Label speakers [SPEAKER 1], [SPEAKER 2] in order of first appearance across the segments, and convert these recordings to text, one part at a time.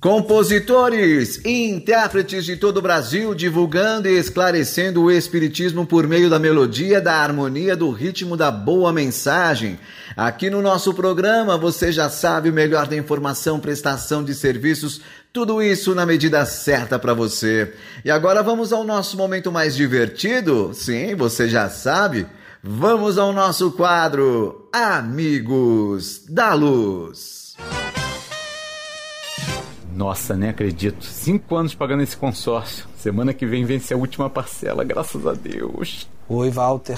[SPEAKER 1] Compositores e intérpretes de todo o Brasil divulgando e esclarecendo o espiritismo por meio da melodia, da harmonia, do ritmo, da boa mensagem. Aqui no nosso programa você já sabe o melhor da informação, prestação de serviços, tudo isso na medida certa para você. E agora vamos ao nosso momento mais divertido? Sim, você já sabe. Vamos ao nosso quadro Amigos da Luz.
[SPEAKER 2] Nossa, nem acredito. 5 anos pagando esse consórcio. Semana que vem vence a última parcela, graças a Deus.
[SPEAKER 3] Oi, Walter.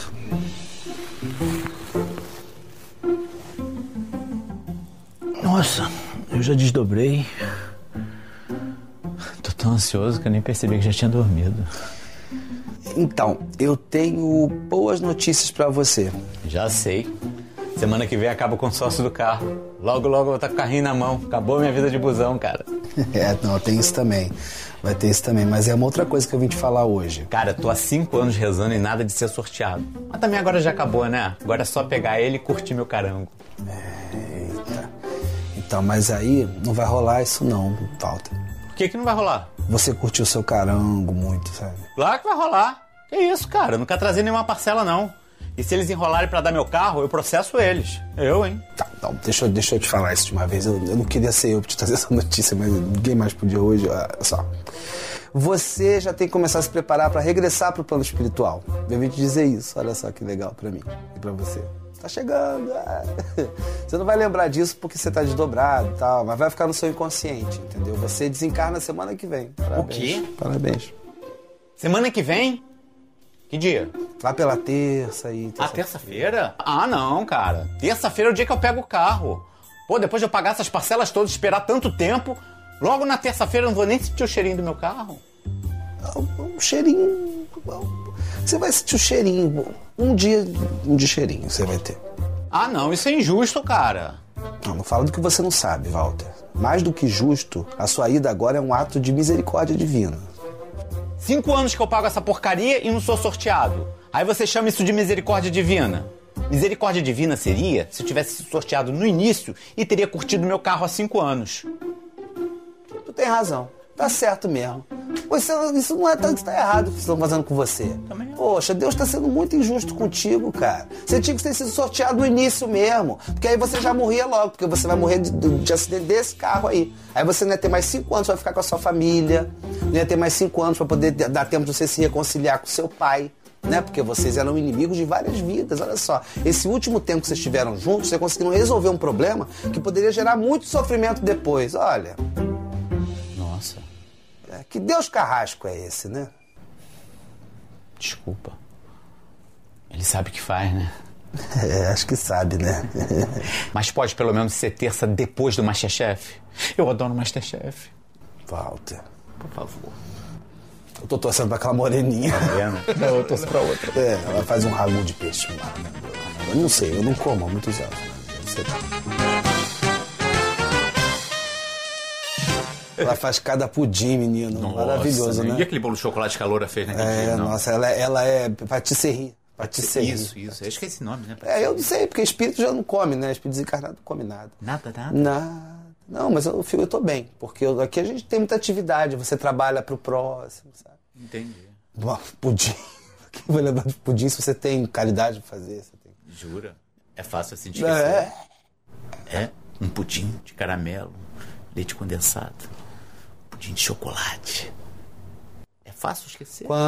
[SPEAKER 3] Nossa, eu já desdobrei.
[SPEAKER 4] Tô tão ansioso que eu nem percebi que já tinha dormido.
[SPEAKER 3] Então, eu tenho boas notícias pra você.
[SPEAKER 4] Já sei. Semana que vem acaba o consórcio do carro. Logo, logo eu vou estar com o carrinho na mão. Acabou minha vida de busão, cara.
[SPEAKER 3] Não, tem isso também. Vai ter isso também, mas é uma outra coisa que eu vim te falar hoje.
[SPEAKER 4] Cara, eu tô há 5 anos rezando e nada de ser sorteado. Mas também agora já acabou, né? Agora é só pegar ele e curtir meu carango.
[SPEAKER 3] Eita. Então, mas aí não vai rolar isso não, Walter.
[SPEAKER 4] Por que não vai rolar?
[SPEAKER 3] Você curtiu o seu carango muito, sabe?
[SPEAKER 4] Claro que vai rolar. Que isso, cara? Eu não quero trazer nenhuma parcela, não. E se eles enrolarem pra dar meu carro, eu processo eles. Eu, hein?
[SPEAKER 3] Tá, então, deixa eu te falar isso de uma vez. Eu não queria ser eu pra te trazer essa notícia, mas ninguém mais podia hoje. Olha só. Você já tem que começar a se preparar pra regressar pro plano espiritual. Eu vim te dizer isso. Olha só que legal pra mim e pra você. Tá chegando. Você não vai lembrar disso porque você tá desdobrado e tal, mas vai ficar no seu inconsciente, entendeu? Você desencarna semana que vem. Parabéns.
[SPEAKER 4] O quê?
[SPEAKER 3] Parabéns.
[SPEAKER 4] Semana que vem? Que dia?
[SPEAKER 3] Lá pela terça aí.
[SPEAKER 4] Terça-feira? Ah, não, cara. Terça-feira é o dia que eu pego o carro. Pô, depois de eu pagar essas parcelas todas, esperar tanto tempo, logo na terça-feira eu não vou nem sentir o cheirinho do meu carro.
[SPEAKER 3] Um cheirinho... Você vai sentir o cheirinho. Um dia de cheirinho você vai ter.
[SPEAKER 4] Ah, não. Isso é injusto, cara.
[SPEAKER 3] Não fala do que você não sabe, Walter. Mais do que justo, a sua ida agora é um ato de misericórdia divina.
[SPEAKER 4] 5 anos que eu pago essa porcaria e não sou sorteado. Aí você chama isso de misericórdia divina. Misericórdia divina seria se eu tivesse sido sorteado no início e teria curtido meu carro há 5 anos.
[SPEAKER 3] Tu tem razão. Tá certo mesmo. Isso não é tanto que tá errado o que estão fazendo com você.
[SPEAKER 4] Também é.
[SPEAKER 3] Poxa, Deus tá sendo muito injusto contigo, cara. Você tinha que ter sido sorteado no início mesmo. Porque aí você já morria logo. Porque você vai morrer de acidente desse carro aí. Aí você não ia ter mais 5 anos pra ficar com a sua família. Não ia ter mais 5 anos pra poder dar tempo de você se reconciliar com seu pai. Né? Porque vocês eram inimigos de várias vidas. Olha só, esse último tempo que vocês estiveram juntos, vocês conseguiram resolver um problema que poderia gerar muito sofrimento depois. Olha...
[SPEAKER 4] Nossa.
[SPEAKER 3] Que Deus carrasco é esse, né?
[SPEAKER 4] Desculpa. Ele sabe o que faz, né?
[SPEAKER 3] Acho que sabe, né?
[SPEAKER 4] Mas pode pelo menos ser terça depois do Masterchef? Eu adoro o Masterchef.
[SPEAKER 3] Walter,
[SPEAKER 4] por favor.
[SPEAKER 3] Eu tô torcendo pra aquela moreninha.
[SPEAKER 4] Não, eu torço pra outra.
[SPEAKER 3] Ela faz um ragu de peixe. Eu não sei, eu não como há muitos anos. Ela faz cada pudim, menino. Nossa, maravilhoso, né?
[SPEAKER 4] E aquele bolo de chocolate que a Loura fez naquele dia?
[SPEAKER 3] Nossa, ela é patisserie. Patisserie.
[SPEAKER 4] Isso. Eu esqueci esse nome, né?
[SPEAKER 3] Eu não sei, porque espírito já não come, né? Espírito desencarnado não come nada.
[SPEAKER 4] Nada?
[SPEAKER 3] Não, mas eu tô bem. Porque aqui a gente tem muita atividade. Você trabalha pro próximo, sabe?
[SPEAKER 4] Entendi.
[SPEAKER 3] Pudim. Quem vai lembrar de pudim se você tem qualidade de fazer? Você tem...
[SPEAKER 4] Jura? É fácil assim de esquecer. É um pudim de caramelo, leite condensado, pudim de chocolate. É fácil esquecer.